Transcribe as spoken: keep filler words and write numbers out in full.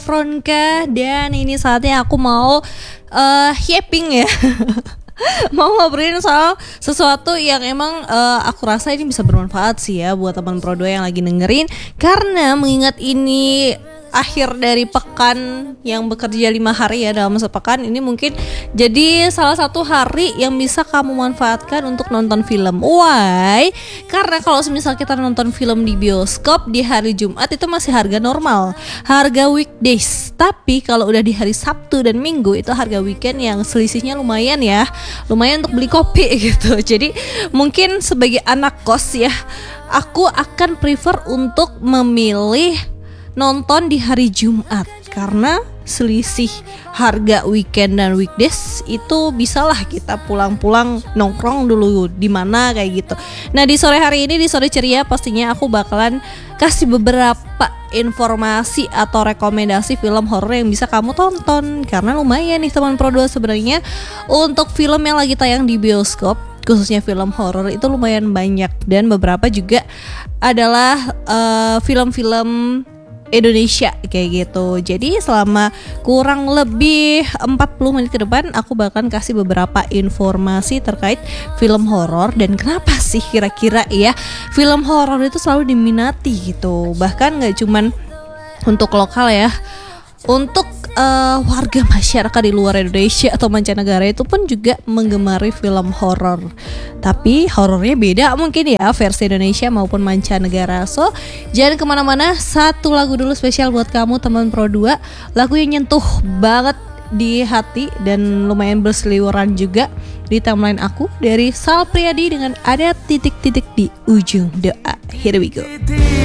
Fronka, dan ini saatnya aku mau uh, yapping ya. Mau ngobrolin soal sesuatu yang emang uh, aku rasa ini bisa bermanfaat sih ya buat teman Pro dua yang lagi dengerin. Karena mengingat ini akhir dari pekan yang bekerja lima hari ya dalam sepekan, ini mungkin jadi salah satu hari yang bisa kamu manfaatkan untuk nonton film. Why? Karena kalau misal kita nonton film di bioskop di hari Jumat itu masih harga normal, harga weekdays. Tapi kalau udah di hari Sabtu dan Minggu itu harga weekend yang selisihnya lumayan ya, lumayan untuk beli kopi gitu. Jadi mungkin sebagai anak kos ya, aku akan prefer untuk memilih nonton di hari Jumat karena selisih harga weekend dan weekdays itu bisalah kita pulang-pulang nongkrong dulu di mana kayak gitu. Nah, di sore hari ini di Sore Ceria pastinya aku bakalan kasih beberapa informasi atau rekomendasi film horor yang bisa kamu tonton karena lumayan nih teman Pro dua sebenarnya untuk film yang lagi tayang di bioskop, khususnya film horor itu lumayan banyak, dan beberapa juga adalah uh, film-film Indonesia kayak gitu. Jadi selama kurang lebih empat puluh menit ke depan aku bakal kasih beberapa informasi terkait film horor dan kenapa sih kira-kira ya film horor itu selalu diminati gitu. Bahkan gak cuman untuk lokal ya, untuk uh, warga masyarakat di luar Indonesia atau mancanegara itu pun juga menggemari film horor. Tapi horornya beda mungkin ya versi Indonesia maupun mancanegara. So jangan kemana-mana, satu lagu dulu spesial buat kamu teman Pro dua, lagu yang nyentuh banget di hati dan lumayan berseliweran juga di timeline aku dari Sal Priadi dengan Ada Titik-Titik di Ujung Doa. Here we go.